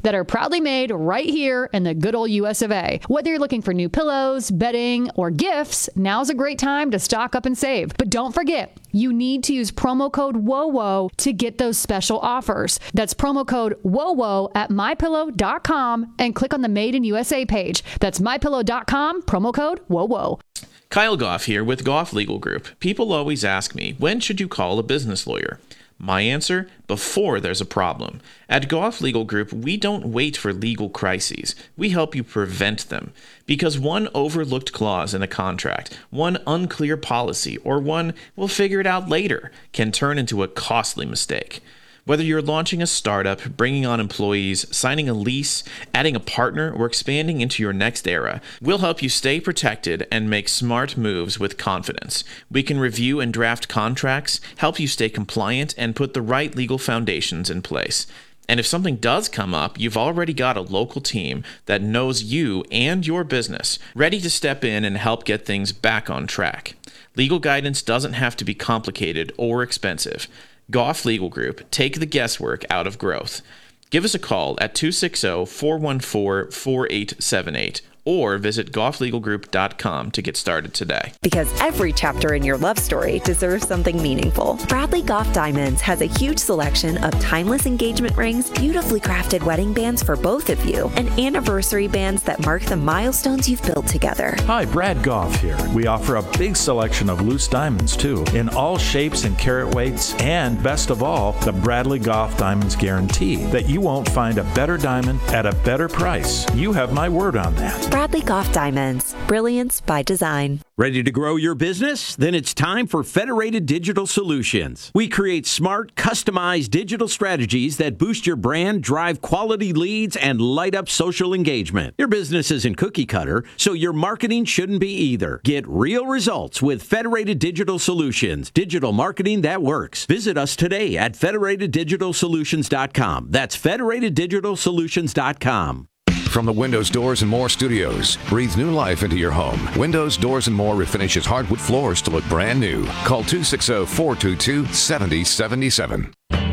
that are proudly made right here in the good old US of A. Whether you're looking for new pillows, bedding, or gifts, now's a great time to stock up and save. But don't forget, you need to use promo code WOWO to get those special offers. That's promo code WOWO at MyPillow.com and click on the Made in USA page. That's MyPillow.com, promo code WOWO. Kyle Goff here with Goff Legal Group. People always ask me, when should you call a business lawyer? My answer, before there's a problem. At Goff Legal Group, we don't wait for legal crises. We help you prevent them. Because one overlooked clause in a contract, one unclear policy, or one we'll figure it out later can turn into a costly mistake. Whether you're launching a startup, bringing on employees, signing a lease, adding a partner, or expanding into your next era, we'll help you stay protected and make smart moves with confidence. We can review and draft contracts, help you stay compliant, and put the right legal foundations in place. And if something does come up, you've already got a local team that knows you and your business, ready to step in and help get things back on track. Legal guidance doesn't have to be complicated or expensive. Goff Legal Group, take the guesswork out of growth. Give us a call at 260-414-4878 or visit gofflegalgroup.com to get started today. Because every chapter in your love story deserves something meaningful. Bradley Goff Diamonds has a huge selection of timeless engagement rings, beautifully crafted wedding bands for both of you, and anniversary bands that mark the milestones you've built together. Hi, Brad Goff here. We offer a big selection of loose diamonds too, in all shapes and carat weights, and best of all, the Bradley Goff Diamonds guarantee that you won't find a better diamond at a better price. You have my word on that. Bradley Goff Diamonds. Brilliance by design. Ready to grow your business? Then it's time for Federated Digital Solutions. We create smart, customized digital strategies that boost your brand, drive quality leads, and light up social engagement. Your business isn't cookie cutter, so your marketing shouldn't be either. Get real results with Federated Digital Solutions. Digital marketing that works. Visit us today at federateddigitalsolutions.com. That's federateddigitalsolutions.com. From the Windows Doors and More Studios, breathe new life into your home. Windows Doors and More refinishes hardwood floors to look brand new. Call 260-422-7077.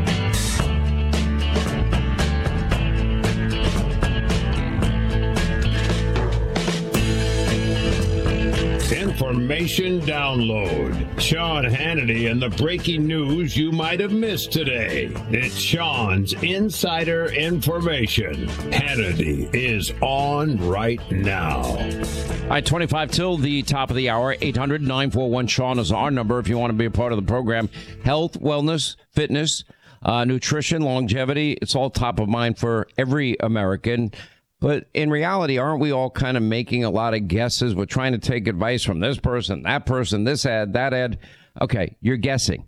Information download. Sean Hannity and the breaking news you might have missed today. It's Sean's Insider Information. Hannity is on right now. All right, 25 till the top of the hour. 800-941-SEAN is our number if you want to be a part of the program. Health, wellness, fitness, nutrition, longevity. It's all top of mind for every American. But in reality, aren't we all kind of making a lot of guesses? We're trying to take advice from this person, this ad, that ad. Okay, you're guessing.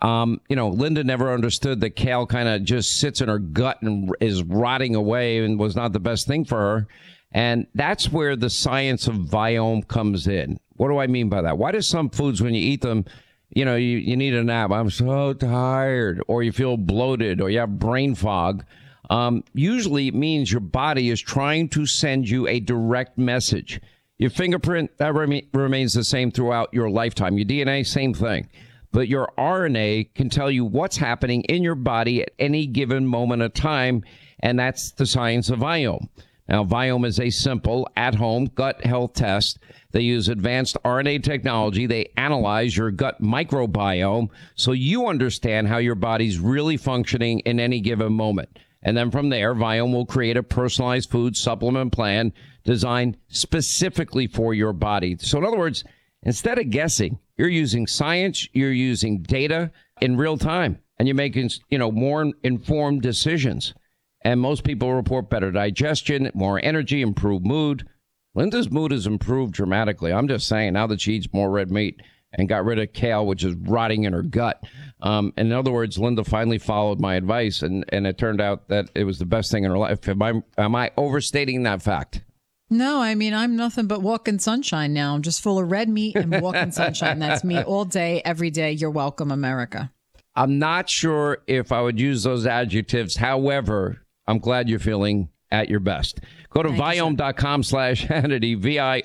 Linda never understood that kale kind of just sits in her gut and is rotting away and was not the best thing for her. And that's where the science of Viome comes in. What do I mean by that? Why do some foods, when you eat them, you need a nap? I'm so tired, or you feel bloated, or you have brain fog. Usually it means your body is trying to send you a direct message. Your fingerprint, that remains the same throughout your lifetime. Your DNA, same thing. But your RNA can tell you what's happening in your body at any given moment of time, and that's the science of Viome. Now, Viome is a simple, at-home gut health test. They use advanced RNA technology. They analyze your gut microbiome so you understand how your body's really functioning in any given moment. And then from there, Viome will create a personalized food supplement plan designed specifically for your body. So in other words, instead of guessing, you're using science, you're using data in real time, and you're making, more informed decisions. And most people report better digestion, more energy, improved mood. Linda's mood has improved dramatically. I'm just saying, now that she eats more red meat and got rid of kale, which is rotting in her gut. In other words, Linda finally followed my advice, and it turned out that it was the best thing in her life. Am I overstating that fact? No, I mean, I'm nothing but walking sunshine now. I'm just full of red meat and walking sunshine. That's me all day, every day. You're welcome, America. I'm not sure if I would use those adjectives. However, I'm glad you're feeling at your best. Go to Viome.com/Hannity,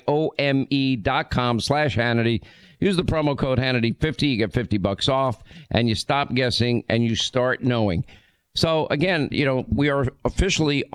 Viome.com/Hannity. Use the promo code Hannity50. You get $50 off, and you stop guessing and you start knowing. So again, we are officially